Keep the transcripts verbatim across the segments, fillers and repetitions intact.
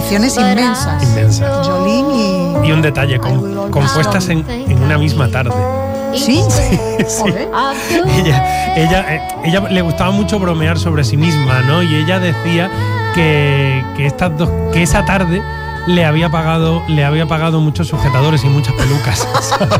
canciones inmensas. Inmensas. Jolene y... Y un detalle, com, compuestas en, en una misma tarde. ¿Sí? Sí, sí. Ella, ella, eh, ella le gustaba mucho bromear sobre sí misma, ¿no? Y ella decía que, que, estas dos, que esa tarde le había pagado, le había pagado muchos sujetadores y muchas pelucas.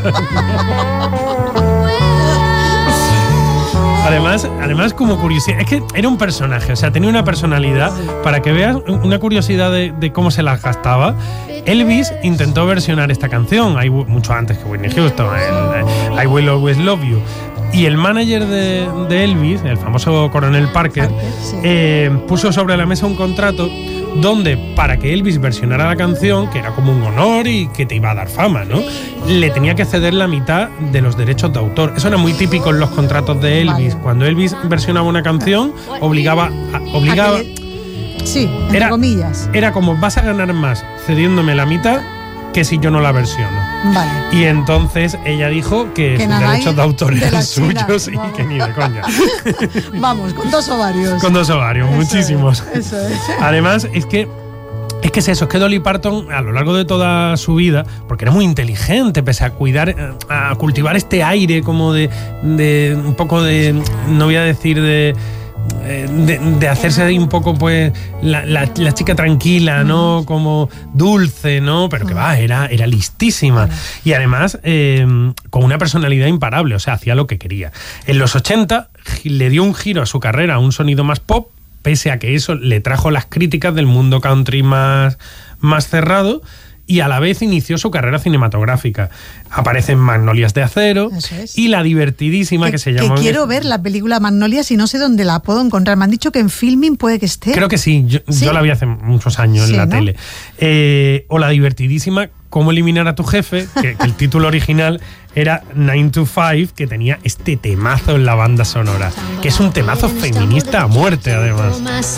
Además, además, como curiosidad, es que era un personaje, o sea, tenía una personalidad. Para que veas una curiosidad de, de cómo se las gastaba, Elvis intentó versionar esta canción, hay mucho antes que Whitney Houston, el, el I Will Always Love You. Y el manager de, de Elvis, el famoso Coronel Parker, eh, puso sobre la mesa un contrato donde, para que Elvis versionara la canción, que era como un honor y que te iba a dar fama, ¿no?, le tenía que ceder la mitad de los derechos de autor. Eso era muy típico en los contratos de Elvis. Vale. Cuando Elvis versionaba una canción, obligaba... A, obligaba a que le... Sí, entre era, comillas. Era como, vas a ganar más cediéndome la mitad que si yo no la versiono. Vale. Y entonces ella dijo que, que sus derechos de autor eran de suyos y que ni de coña. Vamos, con dos ovarios. Con dos ovarios, eso muchísimos. Es, eso es. Además, es que Es que es eso, es que Dolly Parton, a lo largo de toda su vida, porque era muy inteligente, pese a cuidar, a cultivar este aire como de, de un poco de, no voy a decir de... De, de hacerse ahí un poco, pues, la, la, la chica tranquila, ¿no? Como dulce, ¿no? Pero que va, era, era listísima. Y además, eh, con una personalidad imparable, o sea, hacía lo que quería. En los ochenta le dio un giro a su carrera, a un sonido más pop, pese a que eso le trajo las críticas del mundo country más, más cerrado. Y a la vez inició su carrera cinematográfica. Aparece en Magnolias de Acero es. y la divertidísima que, que se llama... Que quiero ver la película Magnolias y no sé dónde la puedo encontrar. Me han dicho que en Filmin puede que esté. Creo que sí, yo, ¿Sí? yo la vi hace muchos años sí, en la ¿no? tele. Eh, o la divertidísima Cómo eliminar a tu jefe, que, que el título original era nine to five, que tenía este temazo en la banda sonora, que es un temazo feminista a muerte además.